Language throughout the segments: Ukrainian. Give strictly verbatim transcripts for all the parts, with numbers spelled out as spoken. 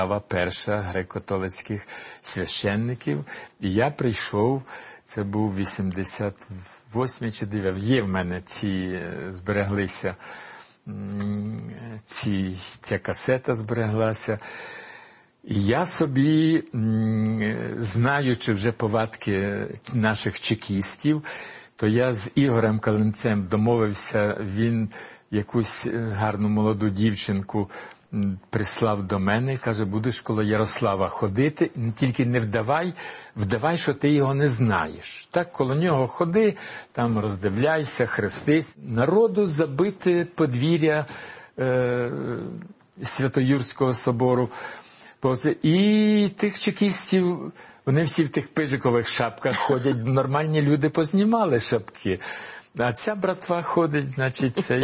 перша греко-католицьких священників. І я прийшов, це був вісімдесят восьмий чи дев'ятий, є в мене ці, збереглися, ці, ця касета збереглася. І я собі, знаючи вже повадки наших чекістів, то я з Ігорем Калинцем домовився, він якусь гарну молоду дівчинку прислав до мене і каже, будеш коло Ярослава ходити, тільки не вдавай, вдавай, що ти його не знаєш. Так, коло нього ходи, там роздивляйся, хрестись. Народу забити подвір'я е, Свято-Юрського собору. І тих чекістів, вони всі в тих пижикових шапках ходять, нормальні люди познімали шапки. А ця братва ходить, значить, цей...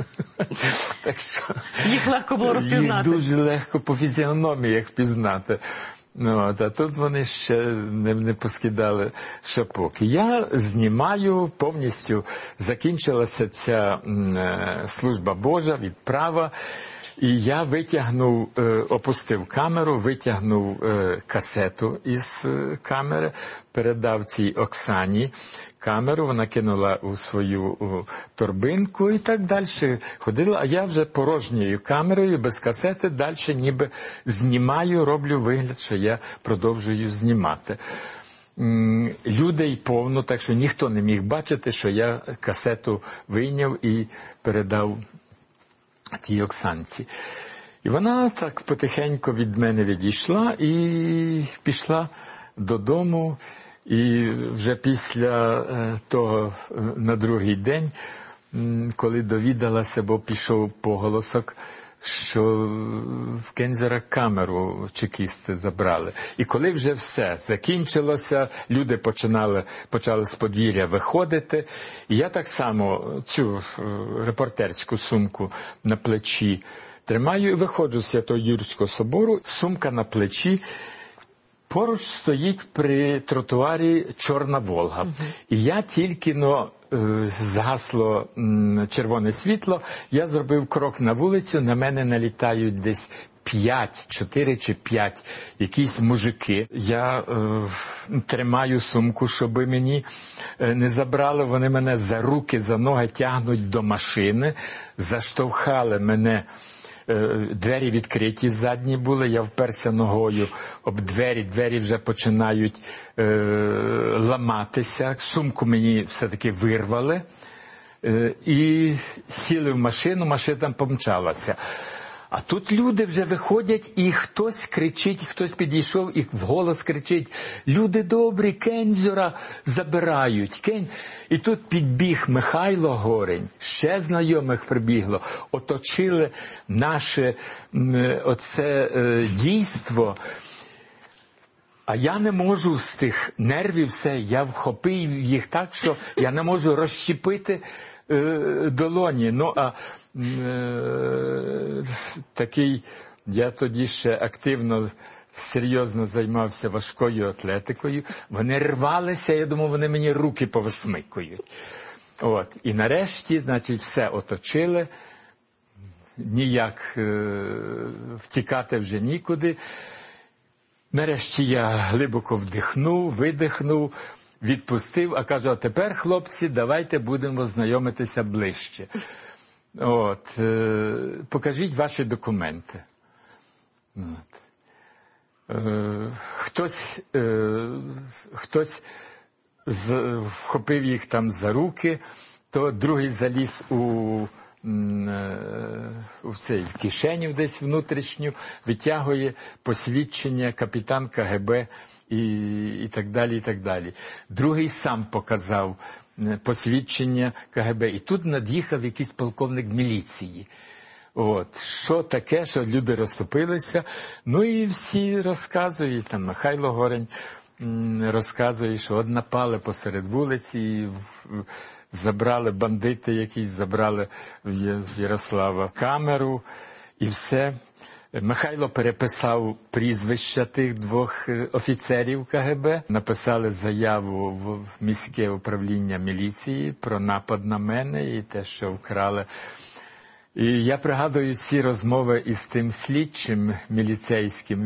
так що... Їх легко було розпізнати. Їх дуже легко по фізіономіях пізнати. Ну, от, а тут вони ще не, не поскидали шапок. Я знімаю, повністю закінчилася ця м, служба Божа, відправа. І я витягнув, опустив камеру, витягнув касету із камери, передав цій Оксані камеру, вона кинула у свою торбинку і так далі ходила, а я вже порожньою камерою, без касети, далі ніби знімаю, роблю вигляд, що я продовжую знімати. Людей повно, так що ніхто не міг бачити, що я касету вийняв і передав тій Оксанці. І вона так потихеньку від мене відійшла і пішла додому. І вже після того, на другий день, коли довідалася, бо пішов поголосок, що в Кензера камеру чекісти забрали. І коли вже все закінчилося, люди починали, почали з подвір'я виходити. І я так само цю репортерську сумку на плечі тримаю і виходжу з Свято-Юрського собору, сумка на плечі. Поруч стоїть при тротуарі чорна Волга. Uh-huh. І я тільки, но згасло червоне світло, я зробив крок на вулицю, на мене налітають десь п'ять, чотири чи п'ять якісь мужики. Я е, тримаю сумку, щоб мені не забрали. Вони мене за руки, за ноги тягнуть до машини, заштовхали мене. Двері відкриті задні були, я вперся ногою об двері, двері вже починають е, ламатися, сумку мені все-таки вирвали е, і сіли в машину, машина помчалася. А тут люди вже виходять, і хтось кричить, хтось підійшов і вголос кричить, люди добрі, Кензера забирають. Кен... І тут підбіг Михайло Горень, ще знайомих прибігло, оточили наше оце е, дійство. А я не можу з тих нервів все, я вхопив їх так, що я не можу розщепити е, долоні. Ну, а е, такий, я тоді ще активно, серйозно займався важкою атлетикою. Вони рвалися, я думав, вони мені руки повисмикують. От. І нарешті, значить, все оточили. Ніяк е, втікати вже нікуди. Нарешті я глибоко вдихнув, видихнув, відпустив, а кажу, а тепер, хлопці, давайте будемо знайомитися ближче. От, е, покажіть ваші документи. От. Е, хтось, е, хтось з, вхопив їх там за руки, то другий заліз у, у цей, в кишеню десь внутрішню, витягує посвідчення капітан ка ге бе і, і так далі, і так далі. Другий сам показав посвідчення ка ге бе. І тут над'їхав якийсь полковник міліції. От, що таке, що люди розступилися. Ну і всі розказують, там Михайло Горень розказує, що от напали посеред вулиці, і забрали бандити якісь, забрали в Ярослава камеру і все. Михайло переписав прізвища тих двох офіцерів ка ге бе, написали заяву в міське управління міліції про напад на мене і те, що вкрали. І я пригадую ці розмови із тим слідчим міліцейським.